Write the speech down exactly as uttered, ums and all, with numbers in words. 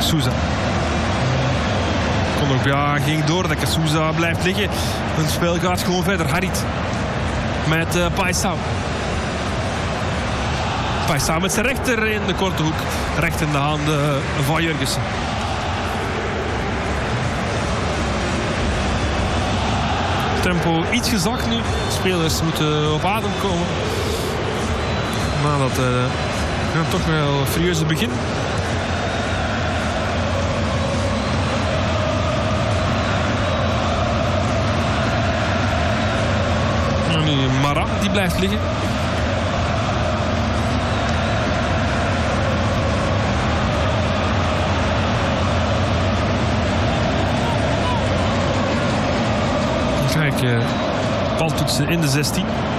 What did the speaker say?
Souza. Kon ook, ja, ging doordekken. Souza blijft liggen. Het spel gaat gewoon verder. Harit met uh, Paisao. Paisao met zijn rechter in de korte hoek. Recht in de handen van Jurgensen. Tempo iets gezakt nu. Spelers moeten op adem komen. Na dat uh, ja, toch wel furieuze begin. En nu Mara, die blijft liggen. Kijk, uh, baltoetsen in de zestien.